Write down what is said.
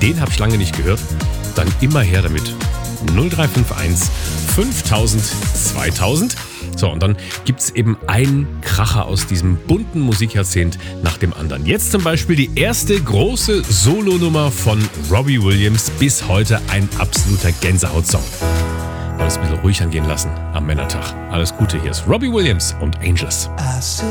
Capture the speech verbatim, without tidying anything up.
den habe ich lange nicht gehört, dann immer her damit. null drei fünf eins fünftausend zweitausend. So, und dann gibt's eben einen Kracher aus diesem bunten Musikjahrzehnt nach dem anderen. Jetzt zum Beispiel die erste große Solonummer von Robbie Williams. Bis heute ein absoluter Gänsehautsong. Wollen es ein bisschen ruhig angehen lassen am Männertag. Alles Gute, hier ist Robbie Williams und Angels. I sit